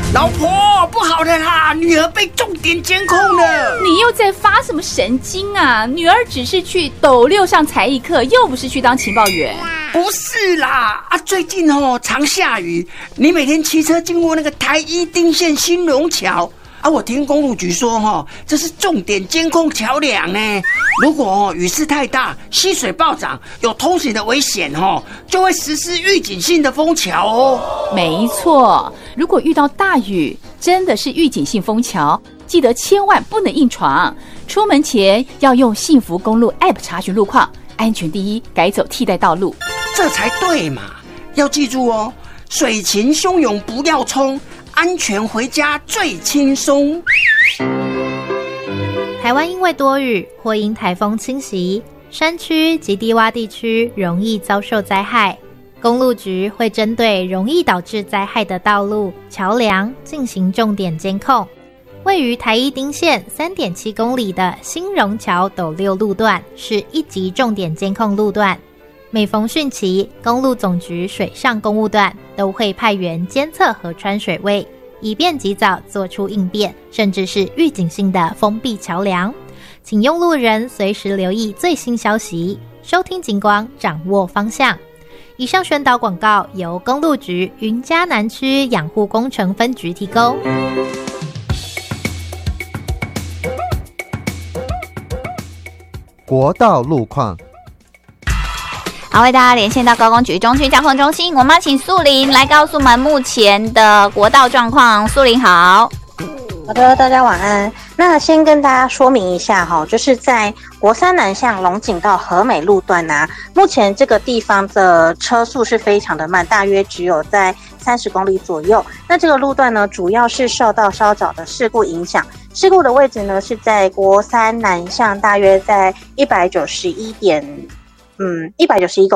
老婆，不好的啦，女儿被重点监控了。 你又在发什么神经啊？女儿只是去斗六上才艺课，又不是去当情报员。 不是啦，最近常下雨，你每天骑车经过那个台一丁线新荣桥我听公路局说这是重点监控桥梁呢。如果雨势太大，溪水暴涨，有通行的危险就会实施预警性的封桥没错，如果遇到大雨，真的是预警性封桥，记得千万不能硬闯。出门前要用幸福公路 App 查询路况，安全第一，改走替代道路， 这才对嘛。要记住水情汹涌不要冲，安全回家最轻松。 台湾因为多雨或因台风侵袭，山区及低洼地区容易遭受灾害。公路局会针对容易导致灾害的道路、桥梁进行重点监控。位于台一丁线 3.7 公里的新荣桥斗六路段是一级重点监控路段。每逢汛期，公路总局水上公务段都会派员监测河川水位，以便及早做出应变，甚至是预警性的封闭桥梁。请用路人随时留意最新消息，收听警广，掌握方向。以上宣导广告由公路局云嘉南区养护工程分局提供。 国道路况。 好，为大家连线到高工局中区交通中心，我们要请素玲来告诉我们目前的国道状况。素玲好。 好的，大家晚安。那先跟大家说明一下就是在国三南向龙井到和美路段目前这个地方的车速是非常的慢，大约只有在30公里左右。那这个路段呢，主要是受到稍早的事故影响。事故的位置呢，是在国三南向，大约在191公